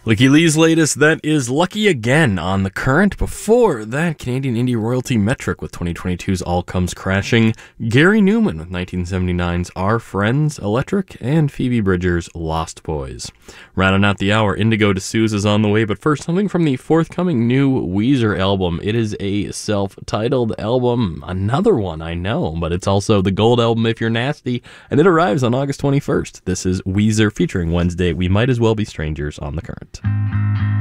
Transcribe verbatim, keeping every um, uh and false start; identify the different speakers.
Speaker 1: Licky Lee's latest, that is Lucky Again on The Current. Before that, Canadian indie royalty Metric with twenty twenty-two's All Comes Crashing, Gary Newman with nineteen seventy-nine's Our Friends, Electric, and Phoebe Bridgers' Lost Boys. Rounding out the hour, Indigo de Souza is on the way, but first, something from the forthcoming new Weezer album. It is a self-titled album, another one, I know, but it's also the gold album If You're Nasty, and it arrives on August twenty-first. This is Weezer featuring Wednesday, We Might As Well Be Strangers on The Current.